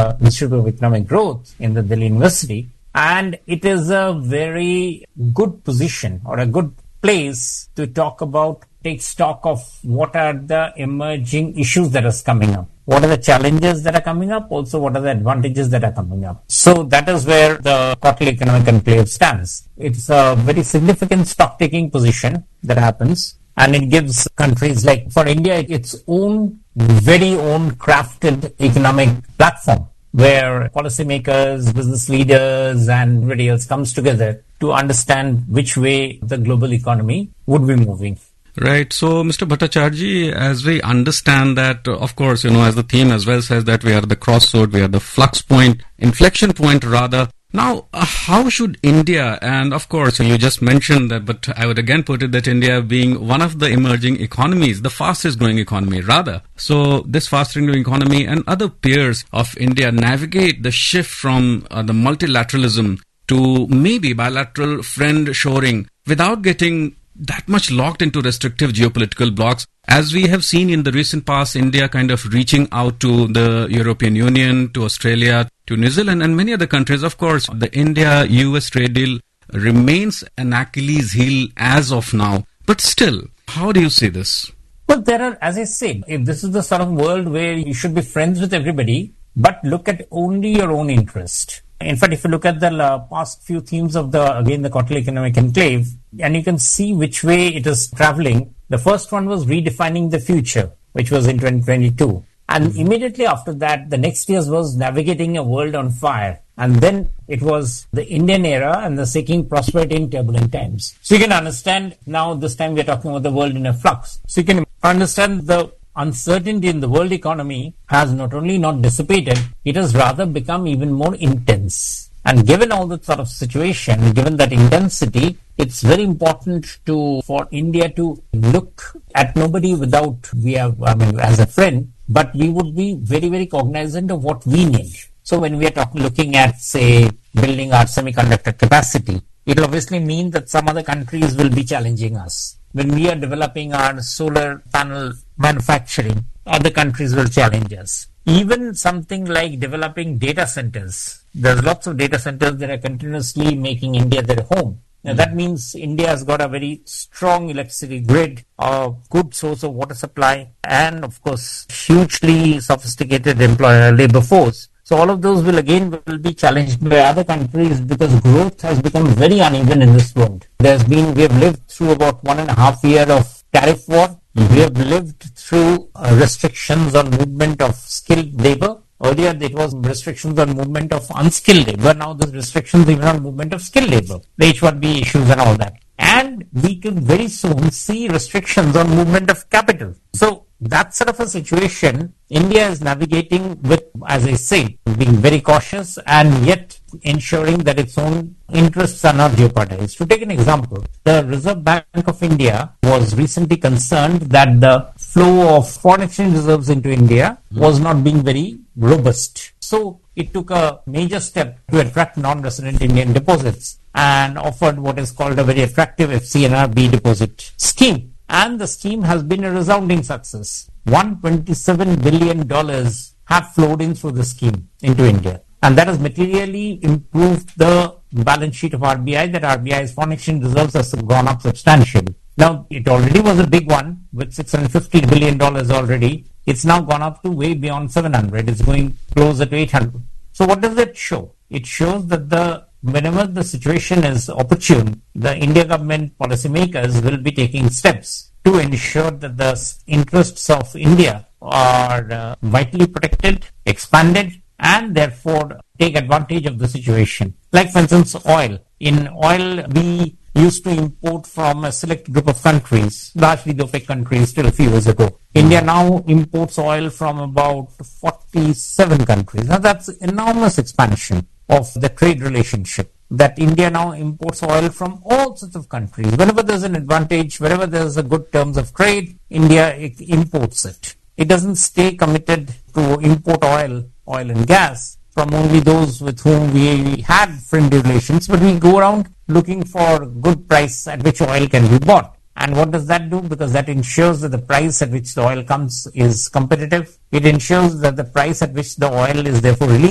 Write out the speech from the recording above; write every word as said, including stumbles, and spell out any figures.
the Institute of Economic Growth in the Delhi University. And it is a very good position or a good place to talk about, take stock of what are the emerging issues that is coming up. What are the challenges that are coming up? Also, what are the advantages that are coming up? So that is where the Quarterly Economic Enclave stands. It's a very significant stock-taking position that happens, and it gives countries like, for India, its own, very own crafted economic platform where policymakers, business leaders, and everybody else comes together to understand which way the global economy would be moving. Right. So, Mister Bhattacharjee, as we understand that, uh, of course, you know, as the theme as well says that we are the crossroad, we are the flux point, inflection point rather. Now, uh, how should India, and of course, you just mentioned that, but I would again put it that India being one of the emerging economies, the fastest growing economy rather. So, this fast growing economy and other peers of India navigate the shift from uh, the multilateralism to maybe bilateral friend shoring without getting that much locked into restrictive geopolitical blocks. As we have seen in the recent past, India kind of reaching out to the European Union, to Australia, to New Zealand and many other countries. Of course, the India-U S trade deal remains an Achilles heel as of now. But still, how do you see this? Well, there are, as I said, if this is the sort of world where you should be friends with everybody, but look at only your own interest. In fact, if you look at the uh, past few themes of the, again, the Quarterly Economic Enclave, and you can see which way it is traveling. The first one was redefining the future, which was in twenty twenty-two. And mm-hmm. immediately after that, the next year was navigating a world on fire. And then it was the Indian era and the seeking prosperity in turbulent times. So you can understand now this time we are talking about the world in a flux. So you can understand the uncertainty in the world economy has not only not dissipated, it has rather become even more intense. And given all that sort of situation, given that intensity, it's very important to for India to look at nobody without we have, I mean, as a friend, but we would be very, very cognizant of what we need. So when we are talking, looking at, say, building our semiconductor capacity, it will obviously mean that some other countries will be challenging us. When we are developing our solar panel manufacturing, other countries will challenge us. Even something like developing data centers. There's lots of data centers that are continuously making India their home. Now mm-hmm. that means India has got a very strong electricity grid, a good source of water supply, and of course, hugely sophisticated employer labor force. So all of those will again will be challenged by other countries because growth has become very uneven in this world. There's been, we have lived through about one and a half year of tariff war. Mm-hmm. We have lived through uh, restrictions on movement of skilled labor. Earlier, it was restrictions on movement of unskilled labor. Now, there's restrictions even on movement of skilled labor, the H one B issues and all that. And we can very soon see restrictions on movement of capital. So, that sort of a situation, India is navigating with, as I say, being very cautious and yet ensuring that its own interests are not jeopardized. To take an example, the Reserve Bank of India was recently concerned that the flow of foreign exchange reserves into India was not being very robust. So it took a major step to attract non-resident Indian deposits and offered what is called a very attractive F C N R B deposit scheme. And the scheme has been a resounding success. one hundred twenty-seven billion dollars have flowed in through the scheme into India. And that has materially improved the balance sheet of R B I, that R B I's foreign exchange reserves has gone up substantially. Now, it already was a big one with six hundred fifty billion dollars already. It's now gone up to way beyond seven hundred. It's going closer to eight hundred. So what does it show? It shows that the whenever the situation is opportune, the India government policymakers will be taking steps to ensure that the interests of India are uh, vitally protected, expanded, and therefore take advantage of the situation. Like, for instance, oil. In oil, we used to import from a select group of countries, largely the OPEC countries till a few years ago. India now imports oil from about forty-seven countries. Now, that's enormous expansion of the trade relationship, that India now imports oil from all sorts of countries. Whenever there's an advantage, wherever there's a good terms of trade, India imports it. It doesn't stay committed to import oil, oil and gas from only those with whom we had friendly relations, but we go around looking for good price at which oil can be bought. And what does that do? Because that ensures that the price at which the oil comes is competitive. It ensures that the price at which the oil is therefore released